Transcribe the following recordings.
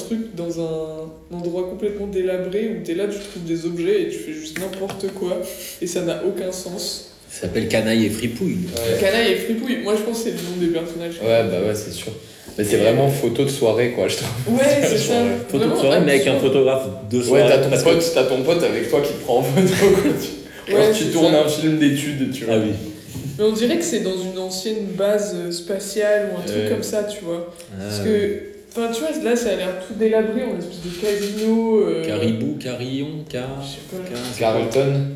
truc dans un endroit complètement délabré où t'es là, tu trouves des objets et tu fais juste n'importe quoi et ça n'a aucun sens. Ça s'appelle Canaille et Fripouille. Ouais. Canaille et Fripouille, moi je pense que c'est le nom des personnages. Ouais, bah ouais, c'est sûr. Mais c'est vraiment photo de soirée, quoi, je trouve. Ouais, c'est ça. Photo de soirée, mais avec un photographe de soirée. Ouais, t'as ton pote avec toi qui te prend en photo, quoi. Ouais, tu tournes un film d'études, tu vois. Ah oui. Mais on dirait que c'est dans une ancienne base spatiale ou un truc comme ça, tu vois. Parce que, enfin, tu vois, là ça a l'air tout délabré, on a une espèce de casino. Caribou, Carillon, Je sais pas. Carlton.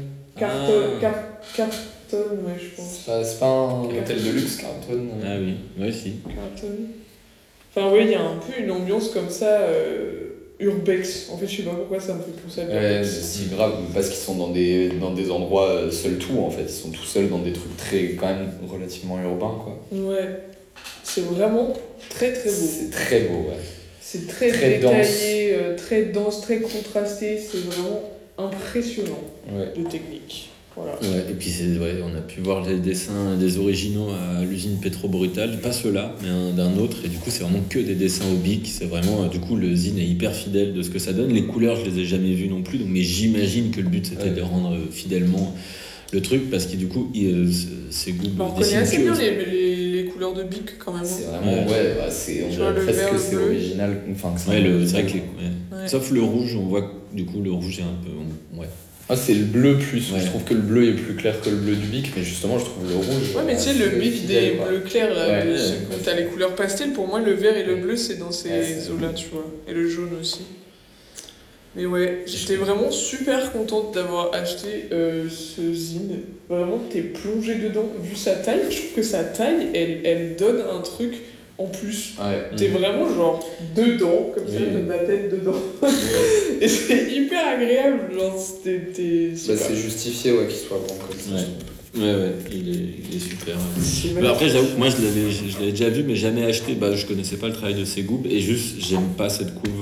Carlton, ouais, je pense. C'est pas un hôtel de luxe, Carlton. Ah oui, moi aussi. Carlton. Enfin, oui, il y a un peu une ambiance comme ça, urbex. En fait, je sais pas pourquoi ça me fait penser à Ouais, l'urbex. c'est grave, parce qu'ils sont dans des endroits seuls tout, en fait. Ils sont tout seuls dans des trucs quand même relativement urbains, quoi. Ouais. C'est vraiment très très beau. C'est très beau, ouais. C'est très détaillé, très dense, très contrasté. C'est vraiment impressionnant de technique. Voilà. Ouais, et puis on a pu voir les dessins des originaux à l'usine Pétro-Brutal, pas ceux-là, mais d'un autre, et du coup c'est vraiment que des dessins au bic, c'est vraiment, du coup le zine est hyper fidèle de ce que ça donne, les couleurs je les ai jamais vues non plus, donc, mais j'imagine que le but c'était de rendre fidèlement le truc, parce que du coup c'est goût. On connaît assez bien les couleurs de bic quand même. C'est vraiment, on dirait presque que c'est original, enfin que c'est vrai que sauf le rouge, on voit que du coup le rouge est un peu, Ah, c'est le bleu plus. Ouais. Je trouve que le bleu est plus clair que le bleu du bic, mais justement, je trouve le rouge. Ouais, mais tu sais, le bic des bleus clairs, quand t'as les couleurs pastel, pour moi, le vert et le bleu, c'est dans ces eaux-là, tu vois. Et le jaune aussi. Mais ouais, j'étais vraiment super contente d'avoir acheté ce zine. Vraiment, t'es plongé dedans. Vu sa taille, je trouve que sa taille, elle donne un truc. En plus, t'es vraiment genre dedans, comme ça, t'as ta tête dedans. Et c'est hyper agréable, genre c'est justifié qu'il soit grand comme ça. Ouais, il est super. Mais après, j'avoue que moi je l'avais déjà vu, mais jamais acheté. Je connaissais pas le travail de Segoub et juste j'aime pas cette couve.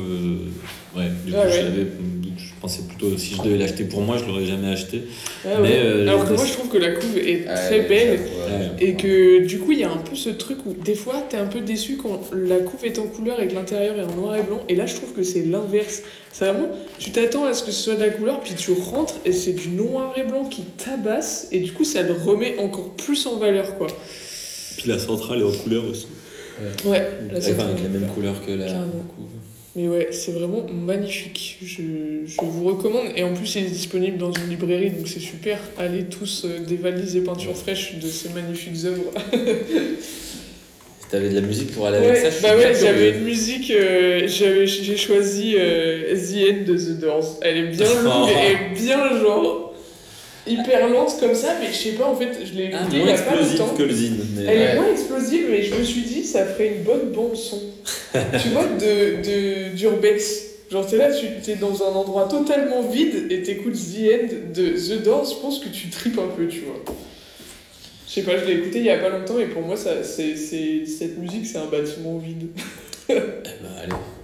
Je pensais plutôt, si je devais l'acheter pour moi, je l'aurais jamais acheté. Alors que moi je trouve que la couve est très belle et que du coup il y a un peu ce truc où des fois t'es un peu déçu quand la couve est en couleur et que l'intérieur est en noir et blanc, et là je trouve que c'est l'inverse. C'est vraiment, tu t'attends à ce que ce soit de la couleur, puis tu rentres et c'est du noir et blanc qui tabasse, et du coup ça le remet encore plus en valeur, quoi. Puis la centrale est en couleur aussi. Ouais, la centrale avec la même couleur que la couve. Mais ouais, c'est vraiment magnifique. Je vous recommande. Et en plus, il est disponible dans une librairie, donc c'est super. Allez tous dévaliser Peinture Fraîche de ces magnifiques œuvres. T'avais de la musique pour aller avec ça? J'avais une musique. J'ai choisi The End de The Doors. Elle est bien longue et bien genre hyper lente comme ça, mais je sais pas, en fait, je l'ai écoutée il y a pas longtemps. Que le zine, mais elle est moins explosive, mais je me suis dit ça ferait une bonne bande son. Tu vois, d'urbex. Genre t'es là, t'es dans un endroit totalement vide et t'écoutes The End de The Doors, je pense que tu tripes un peu, tu vois. Je sais pas, je l'ai écouté il y a pas longtemps et pour moi cette musique c'est un bâtiment vide. Allez.